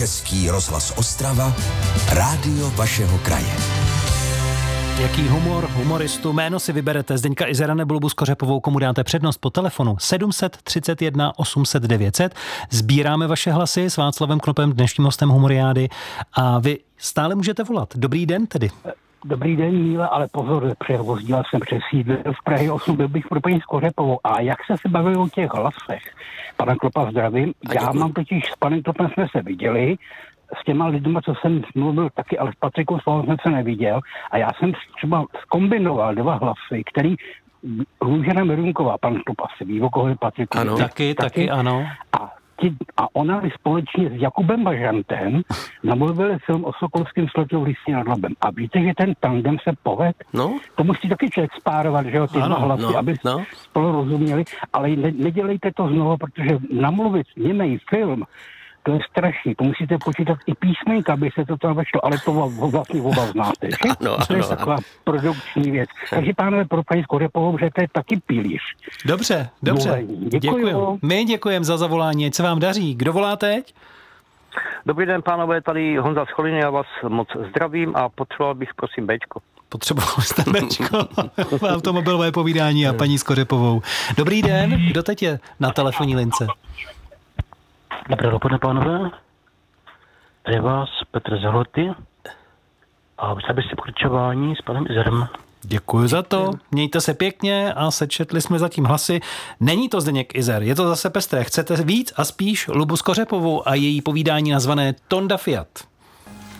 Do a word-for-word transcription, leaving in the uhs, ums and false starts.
Český rozhlas Ostrava, rádio vašeho kraje. Jaký humor, humoristu, jméno si vyberete, Zdeňka Izera nebo Lubu Skořepovou, komu dáte přednost po telefonu sedm set třicet jedna osm set devět set. Sbíráme vaše hlasy s Václavem Knopem, dnešním hostem Humoriády, a vy stále můžete volat. Dobrý den tedy. Dobrý den, Míle, ale pozor, převozdil jsem přes sídlo v Prahy osm, byl bych pro paní Skořepovou. A jak se se bavili o těch hlasech? Pana Klopa zdravím. Já mám totiž s panem Klopem jsme se viděli, s těma lidma, co jsem mluvil taky, ale s Patrikou Svalou jsem se neviděl. A já jsem třeba zkombinoval dva hlasy, který Růžena Merunková, pan Klopa si ví, o koho je Patrik. Ano, taky, taky, taky, ano. A A ona společně s Jakubem Bažantem namluvili film o Sokolském slotu v Lysí nad Labem. A víte, že ten tandem se poved? No. To musí taky člověk spárovat, že jo, ty dva hlasy, no, aby no. spolu rozuměli. Ale ne, nedělejte to znovu, protože namluvit němej film, to je strašný. To musíte počítat i písmenka, aby se to tam vešlo, ale to vlastně oba znáte, že? Ano, to je ano, taková ano. produkční věc. Takže pánové, pro paní Skořepovou, že to je taky pilíř. Dobře, dobře. Děkuji. My děkujeme za zavolání, ať se vám daří. Kdo volá teď? Dobrý den, pánové, tady Honza z Choliny, já vás moc zdravím a potřeboval bych, prosím, Bčko. Potřeboval jste Bčko. Automobilové povídání a paní Skořepovou. Dobrý den, kdo teď je na telefonní lince? Dobré dopoledne, pánové. Tady vás Petr Zahloty a chtěl bych si pokračování s panem Izerem. Děkuji za to, mějte se pěkně a sečetli jsme zatím hlasy. Není to Zdeněk Izer, je to zase pestré. Chcete víc a spíš Lubu Skořepovou a její povídání nazvané Tonda Fiat.